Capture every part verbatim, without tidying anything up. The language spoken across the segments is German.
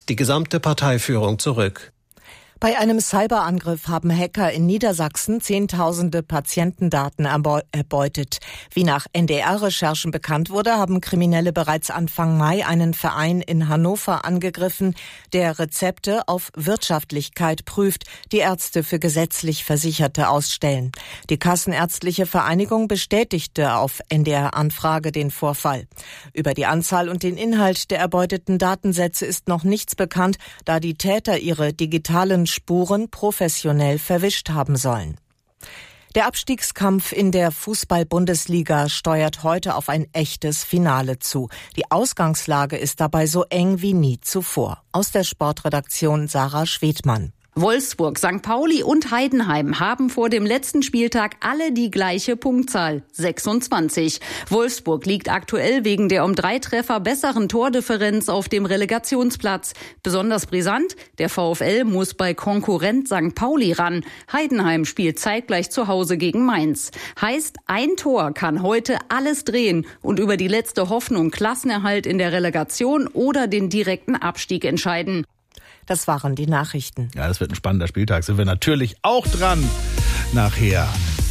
die gesamte Parteiführung zurück. Bei einem Cyberangriff haben Hacker in Niedersachsen Zehntausende Patientendaten erbeutet. Wie nach N D R-Recherchen bekannt wurde, haben Kriminelle bereits Anfang Mai einen Verein in Hannover angegriffen, der Rezepte auf Wirtschaftlichkeit prüft, die Ärzte für gesetzlich Versicherte ausstellen. Die Kassenärztliche Vereinigung bestätigte auf N D R-Anfrage den Vorfall. Über die Anzahl und den Inhalt der erbeuteten Datensätze ist noch nichts bekannt, da die Täter ihre digitalen Spuren professionell verwischt haben sollen. Der Abstiegskampf in der Fußball-Bundesliga steuert heute auf ein echtes Finale zu. Die Ausgangslage ist dabei so eng wie nie zuvor. Aus der Sportredaktion Sarah Schwedmann. Wolfsburg, Sankt Pauli und Heidenheim haben vor dem letzten Spieltag alle die gleiche Punktzahl, sechsundzwanzig. Wolfsburg liegt aktuell wegen der um drei Treffer besseren Tordifferenz auf dem Relegationsplatz. Besonders brisant, der VfL muss bei Konkurrent Sankt Pauli ran. Heidenheim spielt zeitgleich zu Hause gegen Mainz. Heißt, ein Tor kann heute alles drehen und über die letzte Hoffnung Klassenerhalt in der Relegation oder den direkten Abstieg entscheiden. Das waren die Nachrichten. Ja, das wird ein spannender Spieltag. Sind wir natürlich auch dran nachher.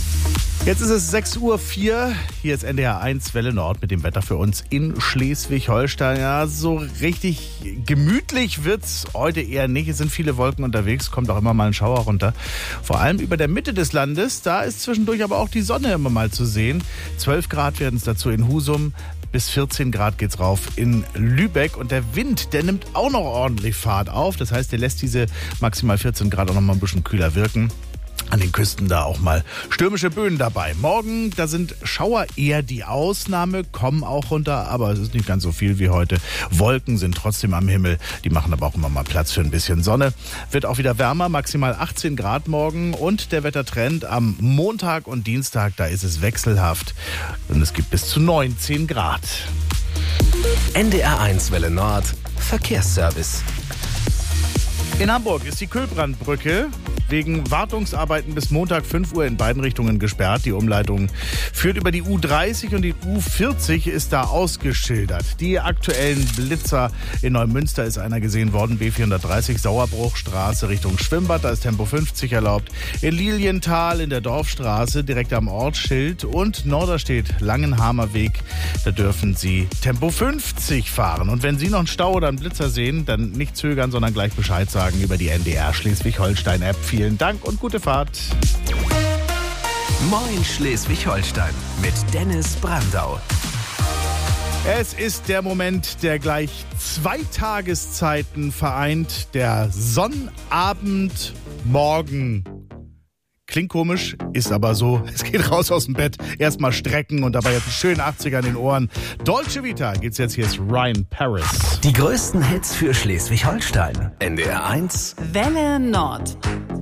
Jetzt ist es sechs Uhr vier. Hier ist N D R eins Welle Nord mit dem Wetter für uns in Schleswig-Holstein. Ja, so richtig gemütlich wird's heute eher nicht. Es sind viele Wolken unterwegs, kommt auch immer mal ein Schauer runter. Vor allem über der Mitte des Landes. Da ist zwischendurch aber auch die Sonne immer mal zu sehen. zwölf Grad werden es dazu in Husum. Bis vierzehn Grad geht's rauf in Lübeck. Und der Wind, der nimmt auch noch ordentlich Fahrt auf. Das heißt, der lässt diese maximal vierzehn Grad auch noch mal ein bisschen kühler wirken. An den Küsten da auch mal stürmische Böen dabei. Morgen, da sind Schauer eher die Ausnahme, kommen auch runter, aber es ist nicht ganz so viel wie heute. Wolken sind trotzdem am Himmel, die machen aber auch immer mal Platz für ein bisschen Sonne. Wird auch wieder wärmer, maximal achtzehn Grad morgen und der Wettertrend am Montag und Dienstag, da ist es wechselhaft und es gibt bis zu neunzehn Grad. N D R eins Welle Nord, Verkehrsservice. In Hamburg ist die Kühlbrandbrücke wegen Wartungsarbeiten bis Montag fünf Uhr in beiden Richtungen gesperrt. Die Umleitung führt über die U dreißig und die U vierzig ist da ausgeschildert. Die aktuellen Blitzer in Neumünster ist einer gesehen worden. B vierhundertdreißig Sauerbruchstraße Richtung Schwimmbad, da ist Tempo fünfzig erlaubt. In Lilienthal in der Dorfstraße direkt am Ortsschild und Norderstedt Langenhamer Weg, da dürfen Sie Tempo fünfzig fahren. Und wenn Sie noch einen Stau oder einen Blitzer sehen, dann nicht zögern, sondern gleich Bescheid sagen über die N D R Schleswig-Holstein-App. Vielen Dank und gute Fahrt. Moin Schleswig-Holstein mit Dennis Brandau. Es ist der Moment, der gleich zwei Tageszeiten vereint. Der Sonnabendmorgen. Klingt komisch, ist aber so. Es geht raus aus dem Bett, erstmal strecken und dabei jetzt einen schönen achtziger in den Ohren. Dolce Vita geht's jetzt, hier ist Ryan Paris. Die größten Hits für Schleswig-Holstein. N D R eins Welle Nord.